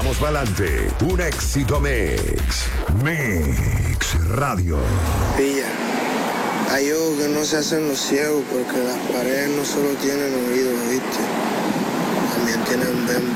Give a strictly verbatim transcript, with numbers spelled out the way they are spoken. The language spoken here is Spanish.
Vamos pa'lante. Un éxito mix. Mix Radio. Pilla. Hay ojos que no se hacen los ciegos porque las paredes no solo tienen oídos, ¿viste? También tienen ven